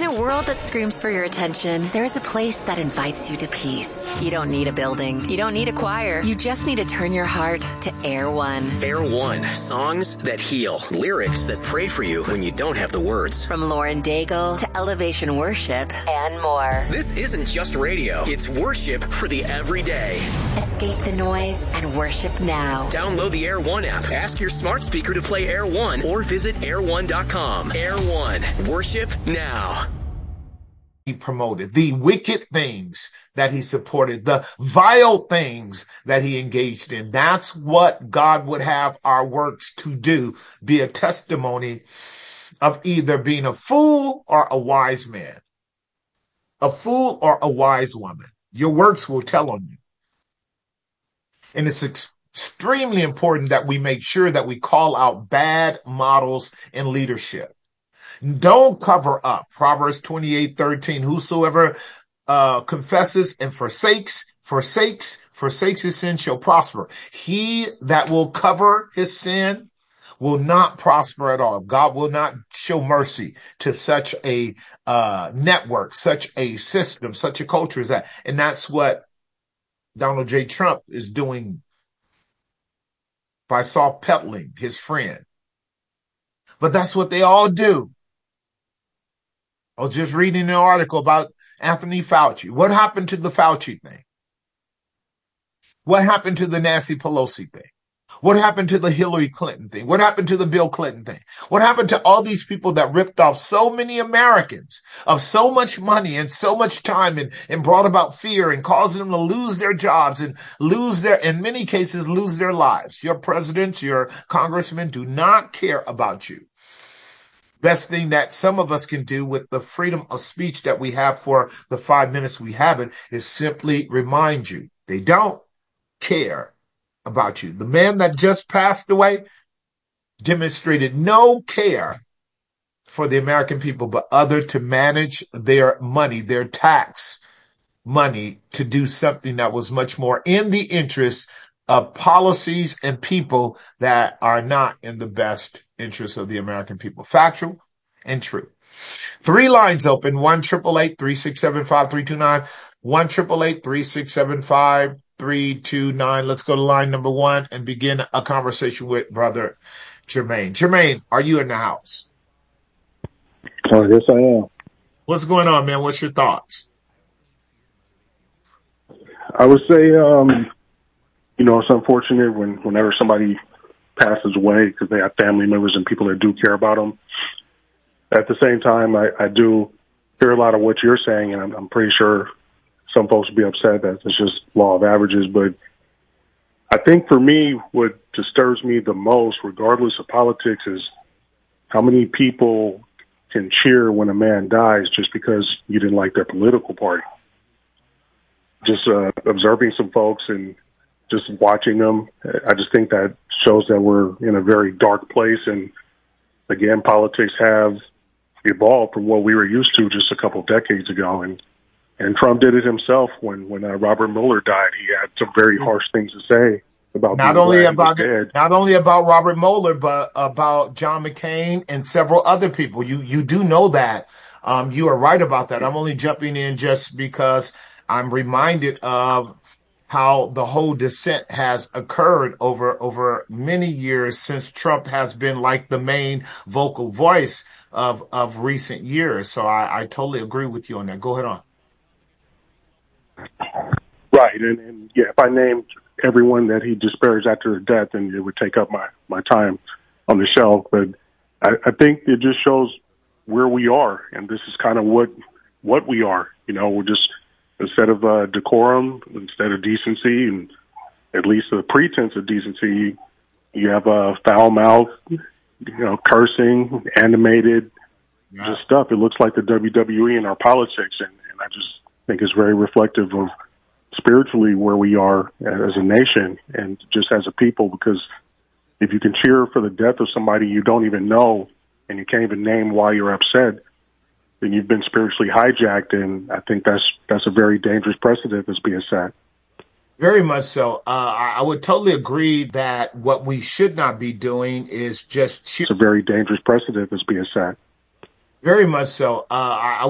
a world that screams for your attention, there is a place that invites you to peace. You don't need a building. You don't need a choir. You just need to turn your heart to Air One. Air One. Songs that heal. Lyrics that pray for you when you don't have the words. From Lauren Daigle to Elevation Worship and more. This isn't just radio. It's worship for the everyday. Escape the noise and worship now. Download the Air One app. Ask your smart speaker to play Air One or visit air1.com. Air One. Worship now. He promoted the wicked things that he supported, the vile things that he engaged in. That's what God would have our works to do, be a testimony of either being a fool or a wise man, a fool or a wise woman. Your works will tell on you. And it's extremely important that we make sure that we call out bad models in leadership. Don't cover up. Proverbs 28:13. Whosoever confesses and forsakes his sin shall prosper. He that will cover his sin will not prosper at all. God will not show mercy to such a network, such a system, such a culture as that. And that's what Donald J. Trump is doing by soft-pedaling his friend. But that's what they all do. I was just reading an article about Anthony Fauci. What happened to the Fauci thing? What happened to the Nancy Pelosi thing? What happened to the Hillary Clinton thing? What happened to the Bill Clinton thing? What happened to all these people that ripped off so many Americans of so much money and so much time and brought about fear and causing them to lose their jobs and in many cases, lose their lives? Your presidents, your congressmen do not care about you. Best thing that some of us can do with the freedom of speech that we have for the 5 minutes we have it is simply remind you they don't care about you. The man that just passed away demonstrated no care for the American people, but other to manage their money, their tax money, to do something that was much more in the interest of policies and people that are not in the best interest of the American people. Factual and true. 3 lines open, 1-888-367-5329, 1-888-367-5329. Let's go to line number 1 and begin a conversation with Brother Jermaine. Jermaine, are you in the house? Yes, I am. What's going on, man? What's your thoughts? I would say, it's unfortunate whenever somebody passes away because they have family members and people that do care about them. At the same time, I do hear a lot of what you're saying, and I'm pretty sure some folks will be upset that it's just law of averages. But I think for me, what disturbs me the most, regardless of politics, is how many people can cheer when a man dies just because you didn't like their political party. Just observing some folks and just watching them, I just think that shows that we're in a very dark place. And again, politics have evolved from what we were used to just a couple of decades ago. And Trump did it himself when Robert Mueller died. He had some very harsh things to say about not only about Robert Mueller, but about John McCain and several other people. You do know that. You are right about that. I'm only jumping in just because I'm reminded of how the whole descent has occurred over many years since Trump has been like the main vocal voice of recent years. So I totally agree with you on that. Go ahead on. Right. And yeah, if I named everyone that he disparaged after his death, then it would take up my time on the show. But I think it just shows where we are. And this is kind of what we are. We're just, instead of decorum, instead of decency, and at least a pretense of decency, you have a foul mouth, cursing, animated, just stuff. It looks like the WWE in our politics, and I just think it's very reflective of spiritually where we are as a nation and just as a people, because if you can cheer for the death of somebody you don't even know and you can't even name why you're upset, then you've been spiritually hijacked, and I think that's a very dangerous precedent that's being set. Very much so. I would totally agree that what we should not be doing is just cheer. It's a very dangerous precedent that's being set. Very much so. I